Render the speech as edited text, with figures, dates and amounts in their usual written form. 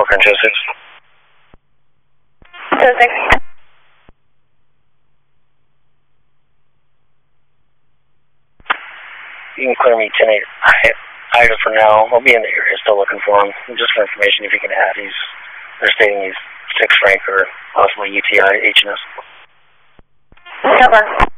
Current 206. 206. You can clear me 10-8 Ida for now. I'll be in the area still looking for him. Just for information, if you can have, they're stating he's 6 rank or possibly UTI HNS. Cover.